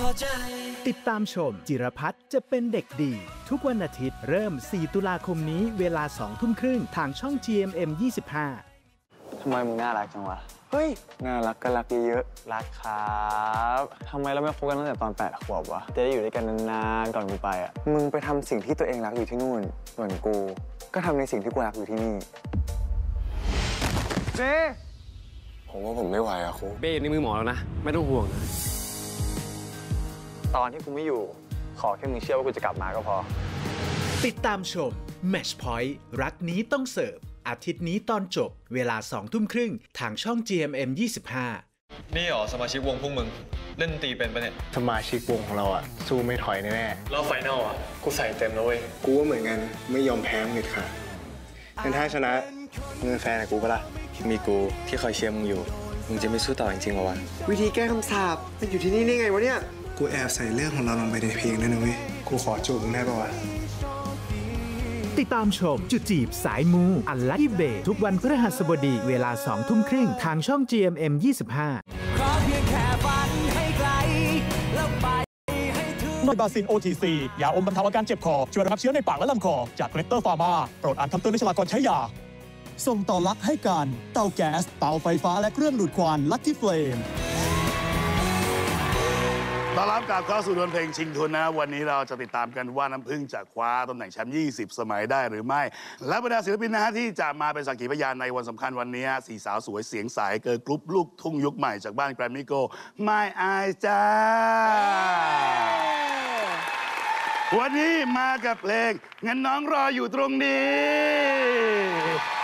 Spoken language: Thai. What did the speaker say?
ติดตามชมจิรพัฒน์จะเป็นเด็กดีทุกวันอาทิตย์เริ่ม 4 ตุลาคมนี้เวลา 2 ทุ่มครึ่งทางช่อง GMM 25 ทำไมมึงน่ารักจังวะเฮ้ยน่ารักก็รักเยอะๆรักครับทำไมเราไม่คบกันตั้งแต่ตอน8 ขวบวะจะได้อยู่ด้วยกันนานๆก่อนกูไปอ่ะมึงไปทำสิ่งที่ตัวเองรักอยู่ที่นู่นส่วนกูก็ทำในสิ่งที่กูรักอยู่ที่นี่เจ๊ผมว่าผมไม่ไหวอะครูเบ้ในมือหมอแล้วนะไม่ต้องห่วงตอนที่กูไม่อยู่ขอแค่มึงเชื่อว่ากูจะกลับมาก็พอติดตามชม Match Point รักนี้ต้องเสิร์ฟอาทิตย์นี้ตอนจบเวลา 2 ทุ่มครึ่งทางช่อง GMM 25 นี่เหรอสมาชิกวงพวกมึงเล่นดนตรีเป็นปะเนี่ยสมาชิกวงของเราอ่ะสู้ไม่ถอยแน่แล้วไฟนอลอ่ะกูใส่เต็มแล้วเว้ยกูก็เหมือนกันไม่ยอมแพ้มึงเลยค่ะงั้นถ้าชนะมึงเป็นแฟนกับกูปะล่ะมีกูที่คอยเชียร์มึงอยู่มึงจะไม่สู้ต่อจริงๆหรอวะวิธีแก้คำสาปมันอยู่ที่นี่ได้ไงวะเนี่ยกูแอบใส่เรื่องของเราลงไปในเพลงด้วยนะเว้ยกูขอจูบมึงได้ปะวะติดตามชมจุดจีบสายมูอัลลัคกี้เบย์ทุกวันพฤหัสบดีเวลา 2 ทุ่มครึ่งทางช่อง GMM 25 บาซิน OTC ยาอมบรรเทาอาการเจ็บคอช่วยระงับเชื้อในปากและลำคอจากเกรเตอร์ฟาร์มาโปรดอ่านคำเตือนในฉลากก่อนใช้ยาส่งต่อลักให้การเตาแก๊สเตาไฟฟ้าและเครื่องดูดควันลัคกี้เฟลมต้อนรับกลับเข้าสู่ดวลเพลงชิงทุนนะวันนี้เราจะติดตามกันว่าน้ำพึ่งจะคว้าตำแหน่งแชมป์20 สมัยได้หรือไม่และบรรดาศิลปินนะฮะที่จะมาเป็นสักขีพยานในวันสำคัญวันนี้สี่สาวสวยเสียงใสเกิร์ลกรุ๊ปลูกทุ่งยุคใหม่จากบ้านแกรมมี่โกไม่อายจ้าวันนี้มากับเพลงงั้นน้องรออยู่ตรงนี้